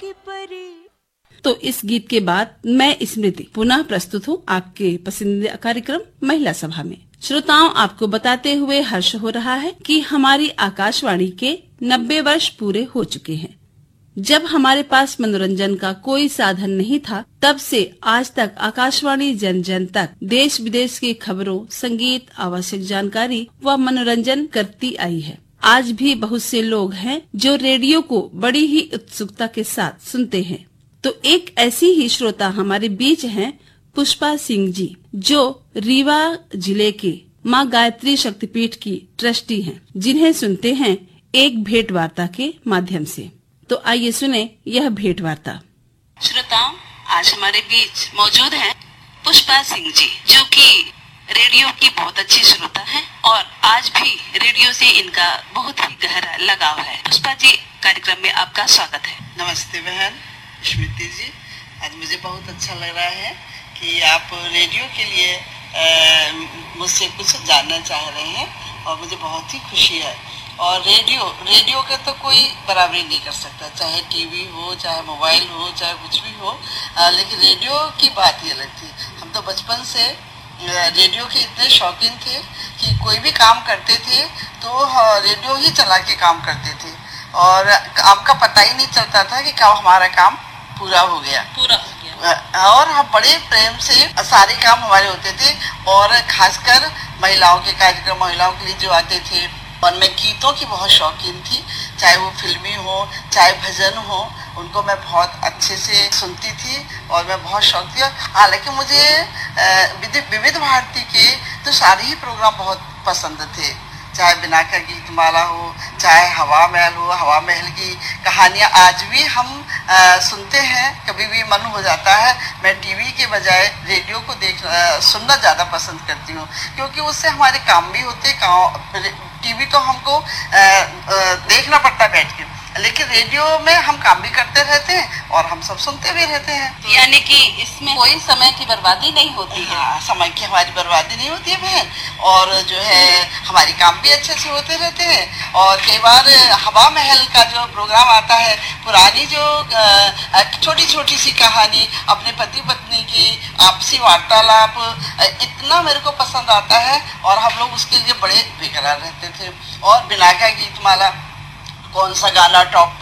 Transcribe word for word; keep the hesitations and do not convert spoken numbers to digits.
की परी। तो इस गीत के बाद मैं स्मृति पुनः प्रस्तुत हूँ आपके पसंदीदा कार्यक्रम महिला सभा में। श्रोताओं, आपको बताते हुए हर्ष हो रहा है कि हमारी आकाशवाणी के नब्बे वर्ष पूरे हो चुके हैं। जब हमारे पास मनोरंजन का कोई साधन नहीं था, तब से आज तक आकाशवाणी जन जन तक देश विदेश की खबरों, संगीत, आवश्यक जानकारी व मनोरंजन करती आई है। आज भी बहुत से लोग हैं जो रेडियो को बड़ी ही उत्सुकता के साथ सुनते हैं। तो एक ऐसी ही श्रोता हमारे बीच हैं पुष्पा सिंह जी, जो रीवा जिले के माँ गायत्री शक्तिपीठ की ट्रस्टी हैं, जिन्हें सुनते हैं एक भेंट वार्ता के माध्यम से। तो आइए सुने यह भेंट वार्ता। श्रोताओं, आज हमारे बीच मौजूद हैं पुष्पा सिंह जी, जो कि रेडियो की बहुत अच्छी श्रोता हैं और आज भी रेडियो से इनका बहुत ही गहरा लगाव है। पुष्पा जी, कार्यक्रम में आपका स्वागत है। नमस्ते बहन स्मृति जी, आज मुझे बहुत अच्छा लग रहा है कि आप रेडियो के लिए मुझसे कुछ जानना चाह रहे हैं और मुझे बहुत ही खुशी है। और रेडियो रेडियो का तो कोई बराबरी नहीं कर सकता, चाहे टीवी हो, चाहे मोबाइल हो, चाहे कुछ भी हो, आ, लेकिन रेडियो की बात ही अलग थी। हम तो बचपन से रेडियो के इतने शौकीन थे कि कोई भी काम करते थे तो रेडियो ही चला के काम करते थे और काम का पता ही नहीं चलता था कि कब हमारा काम पूरा हो गया पूरा हो गया और हम बड़े प्रेम से सारे काम हमारे होते थे। और खासकर महिलाओं के कार्यक्रम महिलाओं के लिए जो आते थे, और मैं गीतों की बहुत शौकीन थी, चाहे वो फिल्मी हो चाहे भजन हो, उनको मैं बहुत अच्छे से सुनती थी और मैं बहुत शौक थी। हालांकि मुझे विविध भारती के तो सारे ही प्रोग्राम बहुत पसंद थे, चाहे बिना का गीत माला हो, चाहे हवा महल हो। हवा महल की कहानियाँ आज भी हम आ, सुनते हैं, कभी भी मन हो जाता है। मैं टीवी के बजाय रेडियो को देख आ, सुनना ज़्यादा पसंद करती हूँ, क्योंकि उससे हमारे काम भी होते। टीवी तो हमको आ, आ, देखना पड़ता बैठ के, लेकिन रेडियो में हम काम भी करते रहते हैं और हम सब सुनते भी रहते हैं। यानी कि इसमें कोई समय की बर्बादी नहीं होती है। हाँ, समय की हमारी बर्बादी नहीं होती है बहन, और जो है हमारे काम भी अच्छे से होते रहते हैं। और कई बार हवा महल का जो प्रोग्राम आता है, पुरानी जो छोटी छोटी सी कहानी अपने पति पत्नी की आपसी वार्तालाप, इतना मेरे को पसंद आता है और हम लोग उसके लिए बड़े बेकरार रहते थे। और बिना का गीत माला, कौन सा गाना टॉप